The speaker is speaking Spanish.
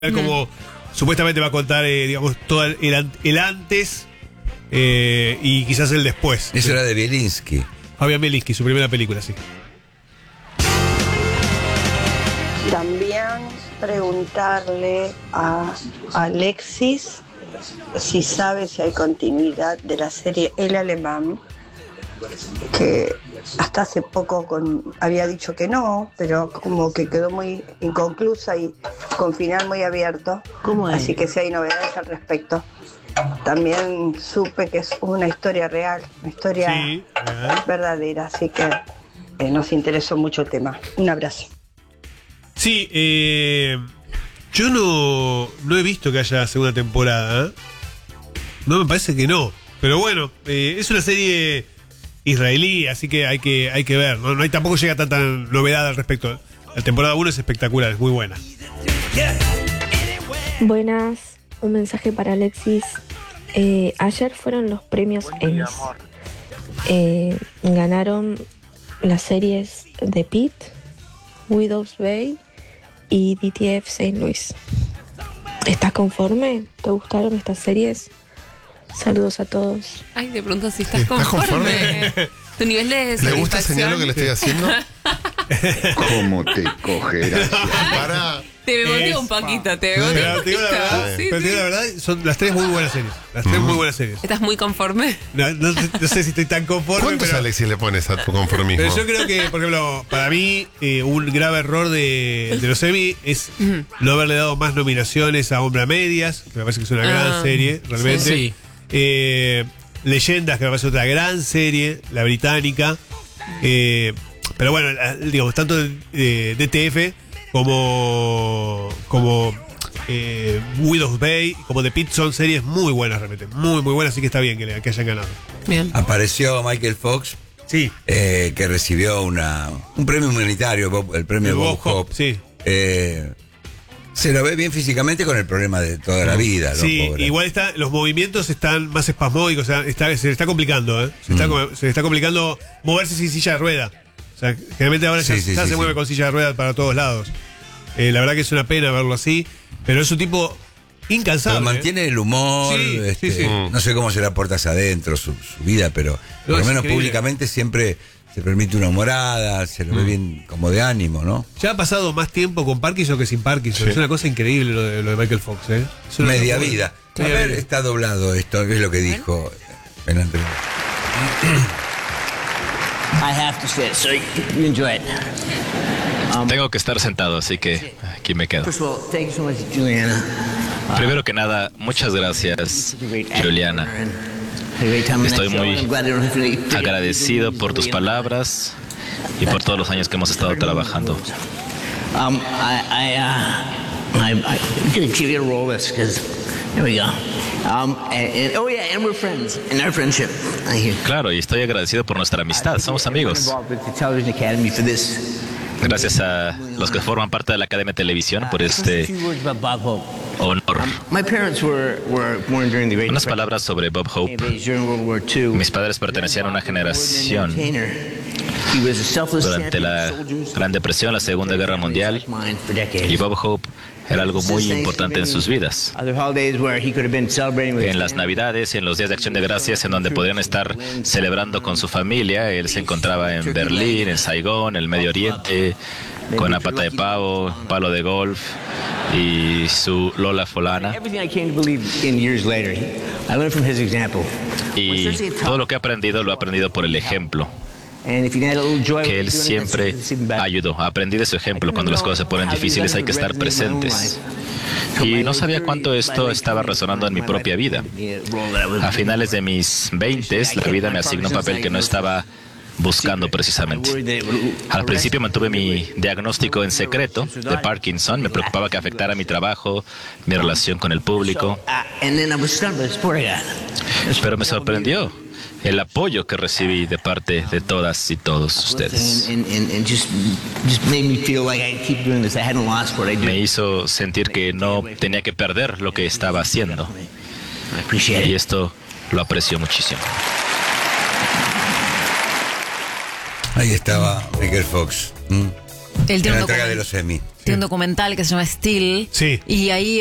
Como supuestamente va a contar, digamos, todo el antes y quizás el después. Eso era de Bielinski. Fabián Bielinski, su primera película, sí. También preguntarle a Alexis si sabe si hay continuidad de la serie El Alemán, que hasta hace poco había dicho que no, pero como que quedó muy inconclusa y con final muy abierto. ¿Cómo es? Así que si hay novedades al respecto. También supe que es una historia real, una historia verdadera, así que nos interesó mucho el tema. Un abrazo. Sí, yo no he visto que haya segunda temporada. No, me parece que no. Pero bueno, es una serie israelí, así que hay que ver. No hay, tampoco llega tanta novedad al respecto. La temporada 1 es espectacular, es muy buena. Buenas, un mensaje para Alexis. Ayer fueron los premios Emmys. Ganaron las series The Pitt, Widow's Bay y DTF St. Louis. ¿Estás conforme? ¿Te gustaron estas series? Saludos a todos. Ay, de pronto si estás conforme. Tu nivel de satisfacción. ¿Le gusta señalar lo que le estoy haciendo? ¿Cómo te coge? Gracias. Para. Te beboteo un poquito, te beboteo un poquito. Pero te digo la verdad, son las tres muy buenas series. Las tres muy buenas series. ¿Estás muy conforme? No sé si estoy tan conforme. ¿Cuántos Alexis le pones a tu conformismo? Pero yo creo que, por ejemplo, para mí, un grave error de los Emmy es no haberle dado más nominaciones a Hombre a Medias, que me parece que es una gran serie, realmente. Sí. Leyendas, que me parece otra gran serie, la británica. Pero bueno, digamos, tanto de DTF como Widow's Bay, como The Pitt, son series muy buenas realmente, muy buenas, así que está bien que hayan ganado. Bien. Apareció Michael Fox, Sí. que recibió un premio humanitario, el premio Bob Hope. Sí. Se lo ve bien físicamente con el problema de toda la vida. Sí, pobre. igual los movimientos están más espasmódicos, o sea, se le está complicando, se le está complicando moverse sin silla de rueda. O sea, generalmente ahora ya se mueve con silla de rueda para todos lados. La verdad que es una pena verlo así, pero es un tipo incansable. Pero mantiene el humor, Sí. No sé cómo será puertas adentro su vida, pero por lo menos públicamente siempre se permite una humorada, se lo ve bien como de ánimo, ¿no? Ya ha pasado más tiempo con Parkinson que sin Parkinson. Es una cosa increíble lo de Michael Fox, ¿eh? Es una Media cosa vida. A Media ver, vida. está doblado esto, es lo que dijo en la entrevista. I have to say it, so you enjoy it. Tengo que estar sentado, así que aquí me quedo. First of all, thank you so much, Juliana. Primero que nada, muchas gracias, Juliana. Estoy muy agradecido por tus palabras y por todos los años que hemos estado trabajando. I'm gonna give you a roll this because there we go. Oh yeah, and we're friends in our friendship. Thank you. Claro, y estoy agradecido por nuestra amistad, somos amigos. I'm involved with the Television Academy for this. Gracias a los que forman parte de la Academia de Televisión por este A few words about Bob Hope. honor. My parents were born during the Great Unas Depression. palabras sobre Bob Hope. During World War II. Mis padres pertenecían a una generación He was a selfless durante la champion of soldiers. Gran Depresión, la Segunda Guerra Mundial, Mine for decades. y Bob Hope era algo muy importante en sus vidas. Other holidays where he could have been celebrating with his En las family. Navidades y en los días de Acción de Gracias, en donde podrían estar celebrando con su familia, él se encontraba en Berlín, en Saigón, en el Medio Oriente, con una pata de pavo, palo de golf y su Lola Folana. Everything I came to believe in years later, I learned from his example. Y todo lo que he aprendido lo he aprendido por el ejemplo And if you had a little joy que when él you're doing it, siempre it's even better. ayudó. Aprendí de su ejemplo. Cuando las cosas se ponen difíciles hay que estar presentes. Y no sabía cuánto esto estaba resonando en mi propia vida. A finales de mis 20s, la vida me asignó un papel que no estaba buscando precisamente. Al principio mantuve mi diagnóstico en secreto de Parkinson. Me preocupaba que afectara mi trabajo, mi relación con el público. And then I was stunned by the support I got. Pero me sorprendió el apoyo que recibí de parte de todas y todos ustedes. And just made me feel like I keep doing this. I hadn't lost what I do. Me hizo sentir que no tenía que perder lo que estaba haciendo. I appreciate Y it. esto lo aprecio muchísimo. Ahí estaba Michael Fox. Él En tiene la un entrega de documental. los Emmy. tiene un documental que se llama Still. Sí. Y ahí